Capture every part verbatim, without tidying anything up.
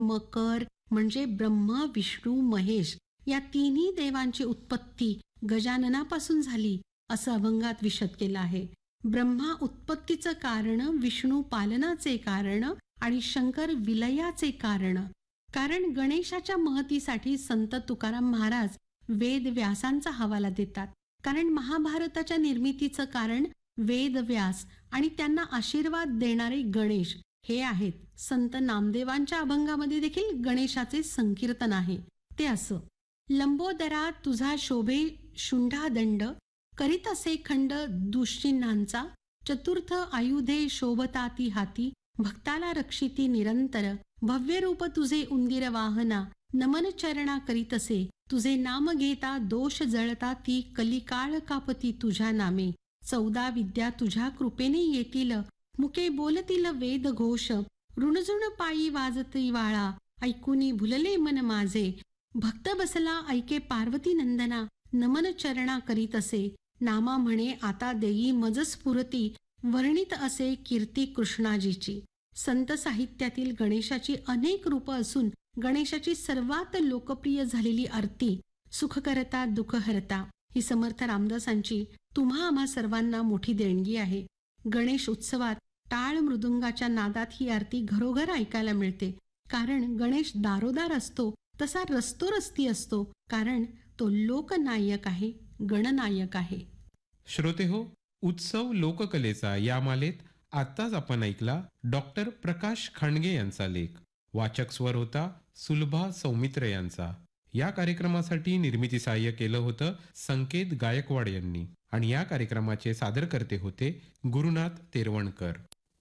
मकर म्हणजे ब्रह्मा विष्णू महेश या तिन्ही देवांची उत्पत्ती गजाननापासून झाली असं अभंगात विशद केलं आहे. ब्रह्मा उत्पत्तीचं कारण, विष्णू पालनाचे कारण आणि शंकर विलयाचे कारण. कारण गणेशाच्या महतीसाठी संत तुकाराम महाराज वेद व्यासांचा हवाला देतात. कारण महाभारताच्या निर्मितीचं कारण वेद व्यास आणि त्यांना आशीर्वाद देणारे गणेश हे आहेत. संत नामदेवांच्या अभंगामध्ये देखील गणेशाचे संकीर्तन आहे. ते असं: लंबोदरा तुझा शोभे शुंढादंड, करीत असे खंड दुश्चिन्हांचा, चतुर्थ आयुधे शोभताती हाती, भक्ताला रक्षिती निरंतर, भव्य रूप तुझे उंदीर वाहना, नमन चरणा करीतसे, तुझे नाम घेता दोष जळता ती, कलिकाळ कापती तुझ्या नामे, चौदा विद्या तुझ्या कृपेने येतील, मुके बोलतील वेद घोष, ऋणझुण पायी वाजती वाळा, ऐकुनी भुलले मन माझे, भक्त बसला ऐके पार्वती नंदना, नमन चरणा करीतसे, नामा म्हणे आता देई मज स्फुरती, वर्णित असे कीर्ती कृष्णाजीची. संत साहित्यातील गणेशाची अनेक रूपं असून गणेशाची सर्वात लोकप्रिय झालेली आरती सुखकर्ता दुःखहर्ता ही समर्थ रामदासांची तुम्हा आम्हा सर्वांना मोठी देणगी आहे. गणेश उत्सवात टाळ मृदुंगाच्या नादात ही आरती घरोघर ऐकायला मिळते. कारण गणेश दारोदार असतो तसा रस्तोरस्ती असतो. कारण तो लोकनायक आहे, गणनायक आहे. श्रोते हो, उत्सव लोककलेचा या मालेत आत्ताच आपण ऐकला डॉक्टर प्रकाश खांडगे यांचा लेख. वाचक स्वर होता सुलभा सौमित्र यांचा. या कार्यक्रमासाठी निर्मिती सहाय्य केलं होतं संकेत गायकवाड यांनी आणि या कार्यक्रमाचे सादरकर्ते होते गुरुनाथ तेरवणकर.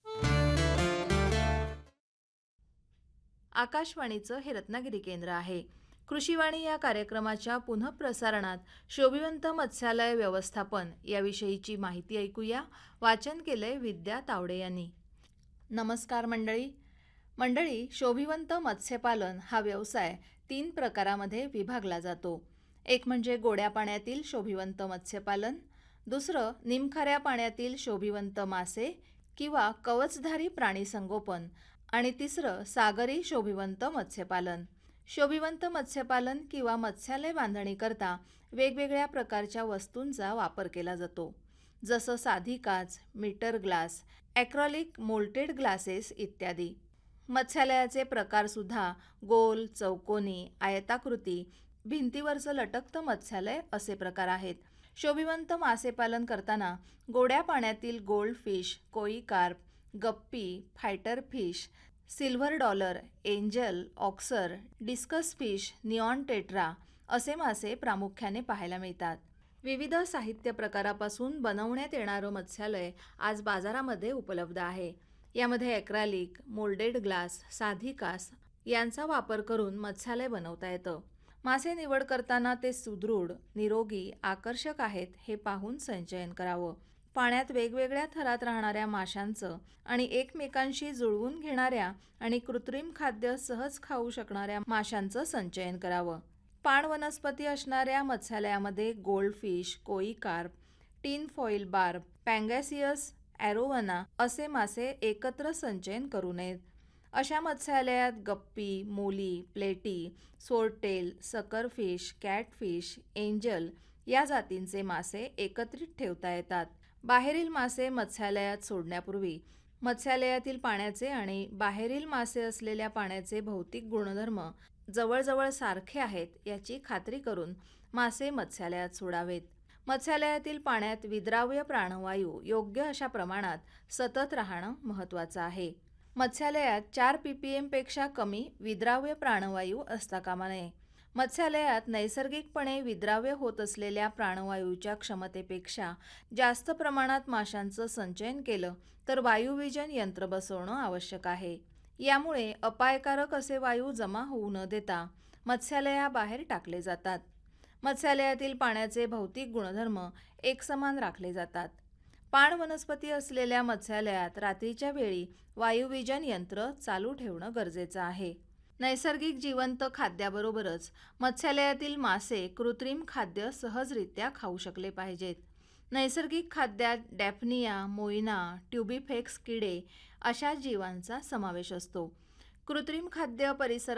आकाशवाणीचं हे रत्नागिरी केंद्र आहे. कृषीवाणी या कार्यक्रमाच्या पुनःप्रसारणात शोभिवंत मत्स्यालय व्यवस्थापन याविषयीची माहिती ऐकूया. वाचन केलंय विद्या तावडे यांनी. नमस्कार मंडळी. मंडळी, शोभिवंत मत्स्यपालन हा व्यवसाय तीन प्रकारामध्ये विभागला जातो. एक म्हणजे गोड्या पाण्यातील शोभिवंत मत्स्यपालन, दुसरं निमखाऱ्या पाण्यातील शोभिवंत मासे किंवा कवचधारी प्राणी संगोपन आणि तिसरं सागरी शोभिवंत मत्स्यपालन. शोभिवंत मत्स्यपालन किंवा मत्स्यालय बांधणीकरता वेगवेगळ्या प्रकारच्या वस्तूंचा वापर केला जातो, जसं साधी काच, metre glass, acrylic molted glasses इत्यादी. मत्स्यालयाचे प्रकारसुद्धा गोल, चौकोनी, आयताकृती, भिंतीवरचं लटकतं मत्स्यालय असे प्रकार आहेत. शोभिवंत मासेपालन करताना गोड्या पाण्यातील गोल्ड फिश, कोई कार्प, गप्पी, fighter fish, silver dollar, angel, ऑक्सर, discuss fish, neon tetra असे मासे प्रामुख्याने पाहायला मिळतात. विविध साहित्य प्रकारापासून बनवण्यात येणारं मत्स्यालय आज बाजारामध्ये उपलब्ध आहे. यामध्ये ॲक्रेलिक, मोल्डेड ग्लास, साधी कास यांचा वापर करून मत्स्यालय बनवता येतं. मासे निवड करताना ते सुदृढ, निरोगी, आकर्षक आहेत हे पाहून संचयन करावं. पाण्यात वेगवेगळ्या थरात राहणाऱ्या माशांचं आणि एकमेकांशी जुळवून घेणाऱ्या आणि कृत्रिम खाद्य सहज खाऊ शकणाऱ्या माशांचं संचयन करावं. पाण वनस्पती असणाऱ्या मत्स्यालयामध्ये गोल्डफिश, कोई कार्प, टीन फॉईल बार्ब, पँगॅसियस, ॲरोवना असे मासे एकत्र संचयन करू नयेत. अशा मत्स्यालयात गप्पी, मोली, प्लेटी, सोरटेल, सकरफिश, कॅटफिश, एंजल या जातींचे मासे एकत्रित ठेवता येतात. बाहेरील मासे मत्स्यालयात सोडण्यापूर्वी मत्स्यालयातील पाण्याचे आणि बाहेरील मासे असलेल्या पाण्याचे भौतिक गुणधर्म जवळजवळ सारखे आहेत याची खात्री करून मासे मत्स्यालयात सोडावेत. मत्स्यालयातील पाण्यात विद्राव्य प्राणवायू योग्य अशा प्रमाणात सतत राहणं महत्त्वाचं आहे. मत्स्यालयात चार पी पी एमपेक्षा कमी विद्राव्य प्राणवायू असता कामा नये. मत्स्यालयात नैसर्गिकपणे विद्राव्य होत असलेल्या प्राणवायूच्या क्षमतेपेक्षा जास्त प्रमाणात माशांचं संचयन केलं तर वायुविजन यंत्र बसवणं आवश्यक आहे. यामुळे अपायकारक असे वायू जमा होऊ न देता मत्स्यालयाबाहेर टाकले जातात. मत्स्यालयातील पाण्याचे भौतिक गुणधर्म एकसमान राखले जातात. पाण वनस्पती असलेल्या मत्स्यालयात रात्रीच्या वेळी वायुविजन यंत्र चालू ठेवणं गरजेचं आहे. नैसर्गिक जिवंत खाद्याबरोबरच मत्स्यालयातील मासे कृत्रिम खाद्य सहजरित्या खाऊ शकले पाहिजेत. नैसर्गिक खाद्यात डॅफनिया, मोइना, ट्युबिफेक्स किडे अशा जीवांचा समावेश असतो. कृत्रिम खाद्य परिसरात